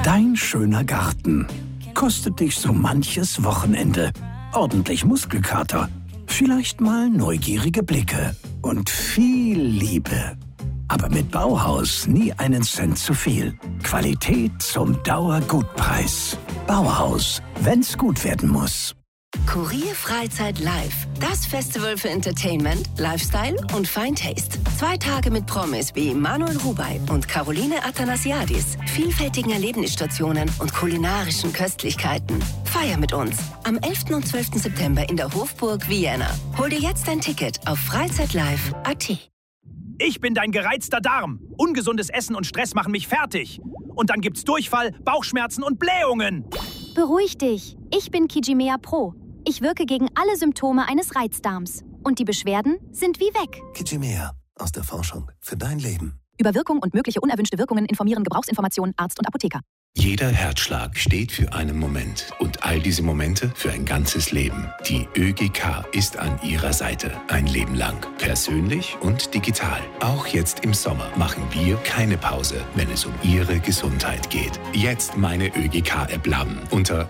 Dein schöner Garten kostet dich so manches Wochenende. Ordentlich Muskelkater, vielleicht mal neugierige Blicke und viel Liebe. Aber mit Bauhaus nie einen Cent zu viel. Qualität zum Dauergutpreis. Bauhaus, wenn's gut werden muss. Kurier Freizeit Live. Das Festival für Entertainment, Lifestyle und Fine Taste. 2 Tage mit Promis wie Manuel Rubey und Caroline Athanasiadis, vielfältigen Erlebnisstationen und kulinarischen Köstlichkeiten. Feier mit uns am 11. und 12. September in der Hofburg Vienna. Hol dir jetzt dein Ticket auf freizeitlive.at. Ich bin dein gereizter Darm. Ungesundes Essen und Stress machen mich fertig. Und dann gibt's Durchfall, Bauchschmerzen und Blähungen. Beruhig dich. Ich bin Kijimea Pro. Ich wirke gegen alle Symptome eines Reizdarms. Und die Beschwerden sind wie weg. Kijimea. Aus der Forschung für dein Leben. Über Wirkung und mögliche unerwünschte Wirkungen informieren Gebrauchsinformationen Arzt und Apotheker. Jeder Herzschlag steht für einen Moment und all diese Momente für ein ganzes Leben. Die ÖGK ist an Ihrer Seite ein Leben lang. Persönlich und digital. Auch jetzt im Sommer machen wir keine Pause, wenn es um Ihre Gesundheit geht. Jetzt meine ÖGK-App laden unter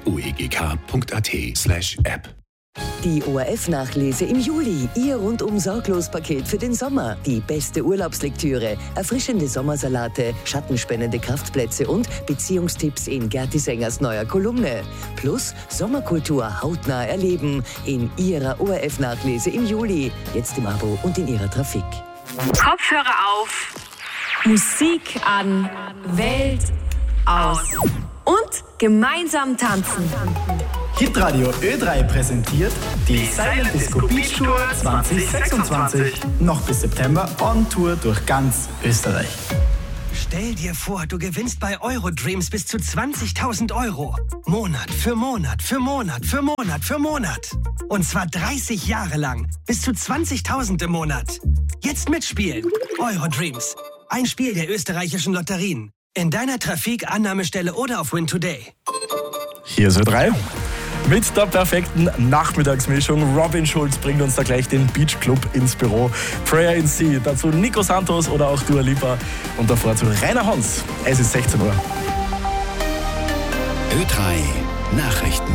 meineoegk.at/app. Die ORF-Nachlese im Juli. Ihr rundum-sorglos-Paket für den Sommer. Die beste Urlaubslektüre, erfrischende Sommersalate, schattenspendende Kraftplätze und Beziehungstipps in Gerti Sängers neuer Kolumne. Plus Sommerkultur hautnah erleben in Ihrer ORF-Nachlese im Juli. Jetzt im Abo und in Ihrer Trafik. Kopfhörer auf, Musik an, Welt aus und gemeinsam tanzen. Hitradio Ö3 präsentiert die Silent Disco Beach Tour 2026. Noch bis September on Tour durch ganz Österreich. Stell dir vor, du gewinnst bei Eurodreams bis zu 20.000 Euro. Monat für Monat für Monat für Monat für Monat. Und zwar 30 Jahre lang. Bis zu 20.000 im Monat. Jetzt mitspielen. Eurodreams. Ein Spiel der österreichischen Lotterien. In deiner Trafik, Annahmestelle oder auf Win Today. Hier ist Ö3. Mit der perfekten Nachmittagsmischung. Robin Schulz bringt uns da gleich den Beach Club ins Büro. Prayer in Sea, dazu Nico Santos oder auch Dua Lipa. Und davor zu Rainer Hons. Es ist 16 Uhr. Ö3 Nachrichten.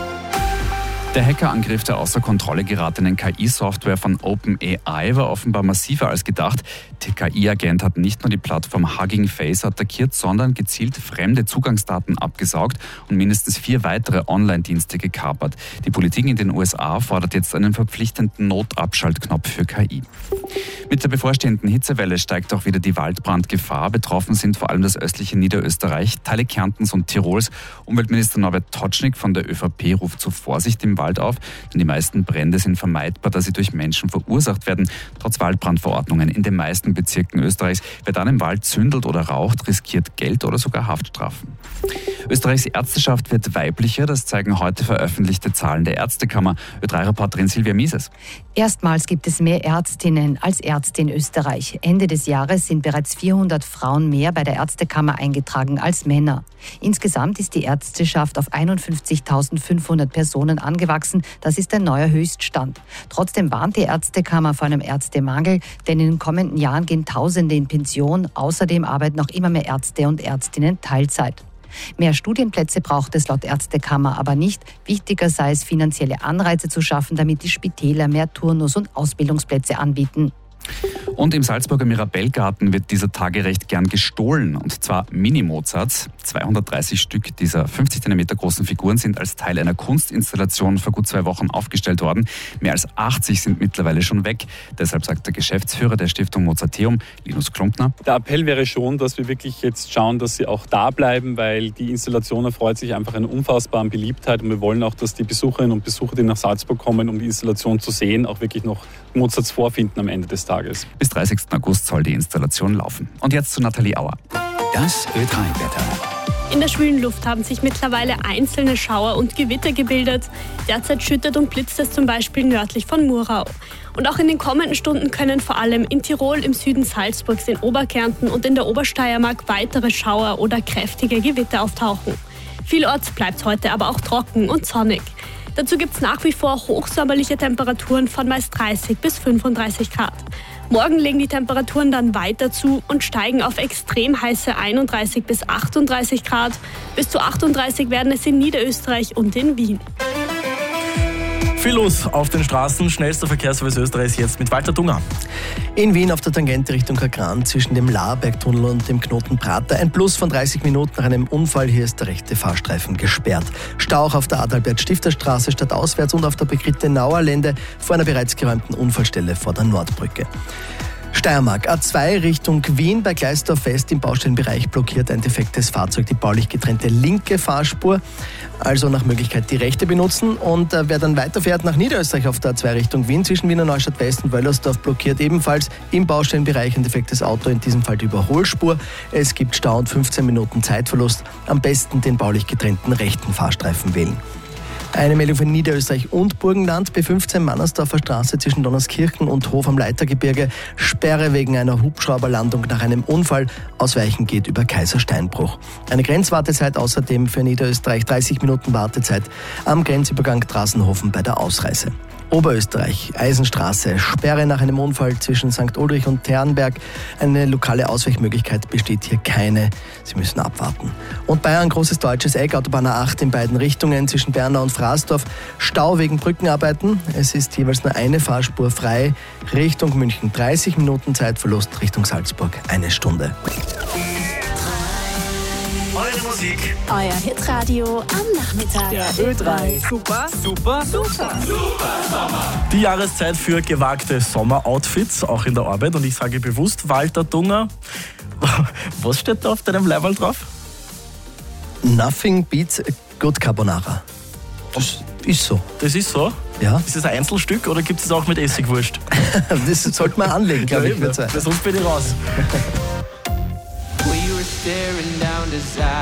Der Hackerangriff der außer Kontrolle geratenen KI-Software von OpenAI war offenbar massiver als gedacht. Der KI-Agent hat nicht nur die Plattform Hugging Face attackiert, sondern gezielt fremde Zugangsdaten abgesaugt und mindestens 4 weitere Online-Dienste gekapert. Die Politik in den USA fordert jetzt einen verpflichtenden Notabschaltknopf für KI. Mit der bevorstehenden Hitzewelle steigt auch wieder die Waldbrandgefahr. Betroffen sind vor allem das östliche Niederösterreich, Teile Kärntens und Tirols. Umweltminister Norbert Totschnig von der ÖVP ruft zur Vorsicht im Wald auf, denn die meisten Brände sind vermeidbar, da sie durch Menschen verursacht werden. Trotz Waldbrandverordnungen in den meisten Bezirken Österreichs. Wer dann im Wald zündelt oder raucht, riskiert Geld oder sogar Haftstrafen. Österreichs Ärzteschaft wird weiblicher, das zeigen heute veröffentlichte Zahlen der Ärztekammer. Ö3-Reporterin Silvia Mieses. Erstmals gibt es mehr Ärztinnen als Ärzte in Österreich. Ende des Jahres sind bereits 400 Frauen mehr bei der Ärztekammer eingetragen als Männer. Insgesamt ist die Ärzteschaft auf 51.500 Personen angewachsen. Das ist ein neuer Höchststand. Trotzdem warnt die Ärztekammer vor einem Ärztemangel, denn in den kommenden Jahren gehen Tausende in Pension. Außerdem arbeiten noch immer mehr Ärzte und Ärztinnen Teilzeit. Mehr Studienplätze braucht es laut Ärztekammer aber nicht. Wichtiger sei es, finanzielle Anreize zu schaffen, damit die Spitäler mehr Turnus- und Ausbildungsplätze anbieten. Und im Salzburger Mirabellgarten wird dieser Tage recht gern gestohlen. Und zwar Mini-Mozarts. 230 Stück dieser 50 cm großen Figuren sind als Teil einer Kunstinstallation vor gut 2 Wochen aufgestellt worden. Mehr als 80 sind mittlerweile schon weg. Deshalb sagt der Geschäftsführer der Stiftung Mozarteum, Linus Klumpner: Der Appell wäre schon, dass wir wirklich jetzt schauen, dass sie auch da bleiben, weil die Installation erfreut sich einfach einer unfassbaren Beliebtheit. Und wir wollen auch, dass die Besucherinnen und Besucher, die nach Salzburg kommen, um die Installation zu sehen, auch wirklich noch Mozarts vorfinden am Ende des Tages. Bis 30. August soll die Installation laufen. Und jetzt zu Nathalie Auer. Das Ö3-Wetter. In der schwülen Luft haben sich mittlerweile einzelne Schauer und Gewitter gebildet. Derzeit schüttet und blitzt es zum Beispiel nördlich von Murau. Und auch in den kommenden Stunden können vor allem in Tirol, im Süden Salzburgs, in Oberkärnten und in der Obersteiermark weitere Schauer oder kräftige Gewitter auftauchen. Vielorts bleibt es heute aber auch trocken und sonnig. Dazu gibt es nach wie vor hochsommerliche Temperaturen von meist 30 bis 35 Grad. Morgen legen die Temperaturen dann weiter zu und steigen auf extrem heiße 31 bis 38 Grad. Bis zu 38 werden es in Niederösterreich und in Wien. Viel los auf den Straßen. Schnellster Verkehrsservice Österreichs jetzt mit Walter Dunger. In Wien auf der Tangente Richtung Kagran zwischen dem Laarbergtunnel und dem Knoten Prater. Ein Plus von 30 Minuten nach einem Unfall. Hier ist der rechte Fahrstreifen gesperrt. Stau auch auf der Adalbert-Stifter-Straße stadtauswärts und auf der Begrittenauer Lände vor einer bereits geräumten Unfallstelle vor der Nordbrücke. Steiermark, A2 Richtung Wien bei Gleisdorf West im Baustellenbereich blockiert ein defektes Fahrzeug die baulich getrennte linke Fahrspur. Also nach Möglichkeit die rechte benutzen. Und wer dann weiterfährt nach Niederösterreich auf der A2 Richtung Wien zwischen Wiener Neustadt West und Wöllersdorf blockiert ebenfalls im Baustellenbereich ein defektes Auto, in diesem Fall die Überholspur. Es gibt Stau und 15 Minuten Zeitverlust. Am besten den baulich getrennten rechten Fahrstreifen wählen. Eine Meldung von Niederösterreich und Burgenland. B15 Mannersdorfer Straße zwischen Donnerskirchen und Hof am Leitergebirge. Sperre wegen einer Hubschrauberlandung nach einem Unfall. Ausweichen geht über Kaisersteinbruch. Eine Grenzwartezeit außerdem für Niederösterreich. 30 Minuten Wartezeit am Grenzübergang Drassenhofen bei der Ausreise. Oberösterreich, Eisenstraße, Sperre nach einem Unfall zwischen St. Ulrich und Ternberg. Eine lokale Ausweichmöglichkeit besteht hier keine. Sie müssen abwarten. Und Bayern, großes deutsches Eck, Autobahn A8 in beiden Richtungen zwischen Bernau und Fraßdorf. Stau wegen Brückenarbeiten. Es ist jeweils nur eine Fahrspur frei. Richtung München 30 Minuten Zeitverlust, Richtung Salzburg 1 Stunde. Eure Musik. Euer Hitradio am Nachmittag. Der Ö3. Super Sommer. Die Jahreszeit für gewagte Sommeroutfits, auch in der Arbeit. Und ich sage bewusst, Walter Dunger, was steht da auf deinem Leiberl drauf? Nothing beats a good Carbonara. Das ist so. Das ist so? Ja. Ist das ein Einzelstück oder gibt es auch mit Essigwurst? Das sollte man anlegen, glaube ich. Sonst bin ich raus. We were staring down desire.